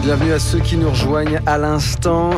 Bienvenue à ceux qui nous rejoignent à l'instant.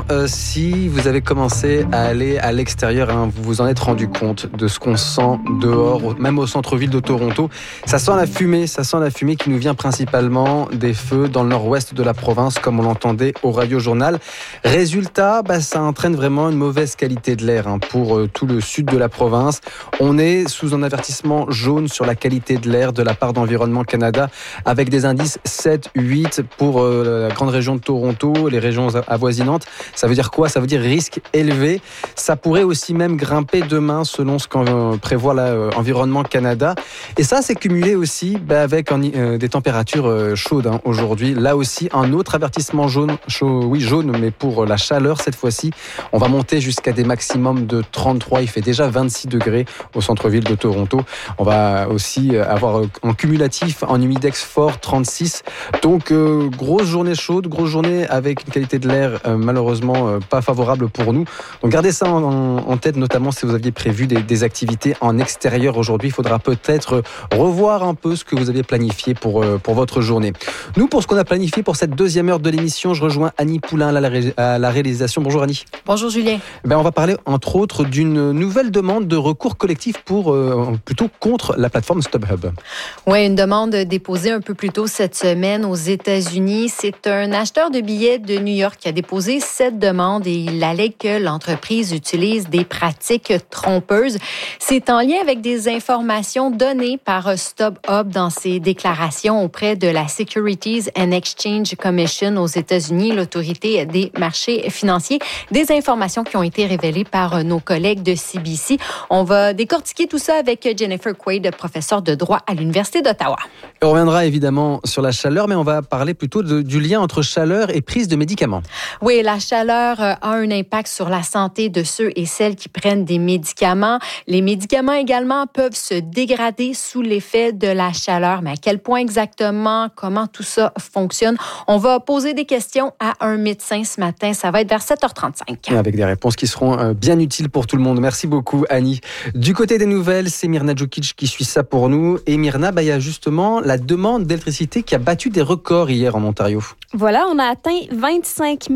Si vous avez commencé à aller à l'extérieur, vous vous en êtes rendu compte de ce qu'on sent dehors, même au centre-ville de Toronto. Ça sent la fumée qui nous vient principalement des feux dans le nord-ouest de la province, comme on l'entendait au Radio Journal. Résultat, ça entraîne vraiment une mauvaise qualité de l'air pour tout le sud de la province. On est sous un avertissement jaune sur la qualité de l'air de la part d'Environnement Canada, avec des indices 7, 8 pour la grande région de Toronto, les régions avoisinantes. Ça veut dire quoi ? Ça veut dire risque élevé. Ça pourrait aussi même grimper demain selon ce qu'en prévoit l'Environnement Canada. Et ça, c'est cumulé aussi avec des températures chaudes aujourd'hui. Là aussi, un autre avertissement jaune, mais pour la chaleur cette fois-ci. On va monter jusqu'à des maximums de 33. Il fait déjà 26 degrés au centre-ville de Toronto. On va aussi avoir en cumulatif, en humidex fort, 36. Donc, grosse journée chaude, grosse journée avec une qualité de l'air malheureusement pas favorable pour nous. Donc gardez ça en tête, notamment si vous aviez prévu des activités en extérieur aujourd'hui. Il faudra peut-être revoir un peu ce que vous aviez planifié pour votre journée. Nous, pour ce qu'on a planifié pour cette deuxième heure de l'émission, je rejoins Annie Poulain à la réalisation. Bonjour Annie. Bonjour Julien. On va parler entre autres d'une nouvelle demande de recours collectif plutôt contre la plateforme StubHub. Oui, une demande déposée un peu plus tôt cette semaine aux États-Unis. C'est un acheteur de billets de New York qui a déposé cette demande et il allègue que l'entreprise utilise des pratiques trompeuses. C'est en lien avec des informations données par StubHub dans ses déclarations auprès de la Securities and Exchange Commission aux États-Unis, l'autorité des marchés financiers. Des informations qui ont été révélées par nos collègues de CBC. On va décortiquer tout ça avec Jennifer Quaid, professeure de droit à l'Université d'Ottawa. On reviendra évidemment sur la chaleur, mais on va parler plutôt du lien entre chaleur et prise de médicaments. Oui, la chaleur a un impact sur la santé de ceux et celles qui prennent des médicaments. Les médicaments également peuvent se dégrader sous l'effet de la chaleur. Mais à quel point exactement, comment tout ça fonctionne? On va poser des questions à un médecin ce matin. Ça va être vers 7h35. Avec des réponses qui seront bien utiles pour tout le monde. Merci beaucoup, Annie. Du côté des nouvelles, c'est Myrna Djukic qui suit ça pour nous. Et Myrna, il y a justement la demande d'électricité qui a battu des records hier en Ontario. Voilà, on a atteint 25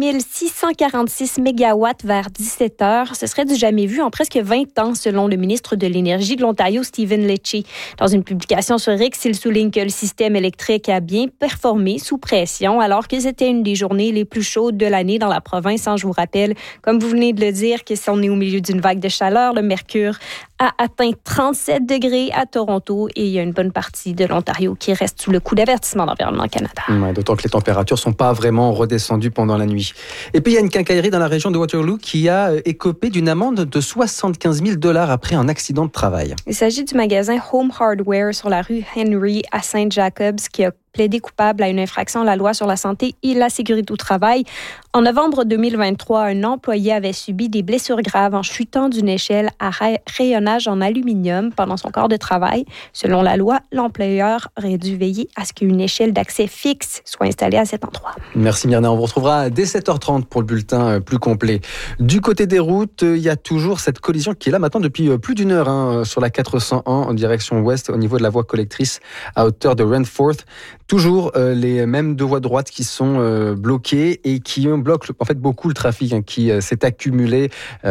646 mégawatts vers 17 heures. Ce serait du jamais vu en presque 20 ans, selon le ministre de l'Énergie de l'Ontario, Stephen Lecce. Dans une publication sur X, il souligne que le système électrique a bien performé sous pression, alors que c'était une des journées les plus chaudes de l'année dans la province. Je vous rappelle, comme vous venez de le dire, que si on est au milieu d'une vague de chaleur, le mercure a atteint 37 degrés à Toronto et il y a une bonne partie de l'Ontario qui reste sous le coup d'avertissement d'Environnement Canada. D'autant que les températures sont pas vraiment redescendues pendant la nuit. Et puis il y a une quincaillerie dans la région de Waterloo qui a écopé d'une amende de 75 000 $ après un accident de travail. Il s'agit du magasin Home Hardware sur la rue Henry à Saint-Jacobs qui a plaidé coupable à une infraction à la loi sur la santé et la sécurité au travail. En novembre 2023, un employé avait subi des blessures graves en chutant d'une échelle à rayonnage en aluminium pendant son corps de travail. Selon la loi, l'employeur aurait dû veiller à ce qu'une échelle d'accès fixe soit installée à cet endroit. Merci Myrna, on vous retrouvera dès 7h30 pour le bulletin plus complet. Du côté des routes, il y a toujours cette collision qui est là maintenant depuis plus d'une heure sur la 401 en direction ouest au niveau de la voie collectrice à hauteur de Renforth. Toujours les mêmes deux voies droites qui sont bloquées et qui bloquent en fait beaucoup le trafic qui s'est accumulé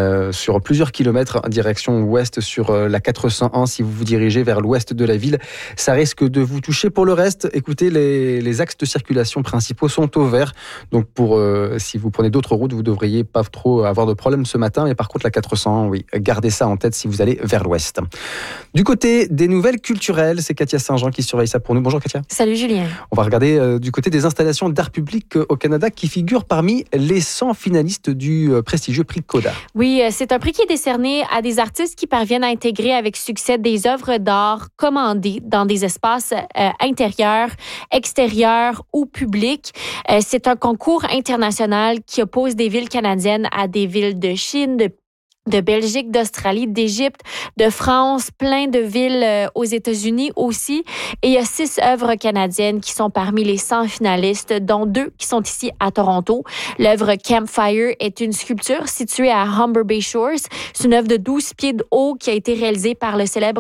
sur plusieurs kilomètres en direction ouest sur la 401 si vous vous dirigez vers l'ouest de la ville. Ça risque de vous toucher. Pour le reste, écoutez, les axes de circulation principaux sont au vert. Donc si vous prenez d'autres routes, vous devriez pas trop avoir de problème ce matin. Mais par contre, la 401, oui, gardez ça en tête si vous allez vers l'ouest. Du côté des nouvelles culturelles, c'est Katia Saint-Jean qui surveille ça pour nous. Bonjour Katia. Salut Julien. On va regarder du côté des installations d'art public au Canada qui figurent parmi les 100 finalistes du prestigieux prix Coda. Oui, c'est un prix qui est décerné à des artistes qui parviennent à intégrer avec succès des œuvres d'art commandées dans des espaces intérieurs, extérieurs ou publics. C'est un concours international qui oppose des villes canadiennes à des villes de Chine, de Belgique, d'Australie, d'Égypte, de France, plein de villes aux États-Unis aussi. Et il y a 6 œuvres canadiennes qui sont parmi les 100 finalistes, dont 2 qui sont ici à Toronto. L'œuvre Campfire est une sculpture située à Humber Bay Shores. C'est une œuvre de 12 pieds de haut qui a été réalisée par le célèbre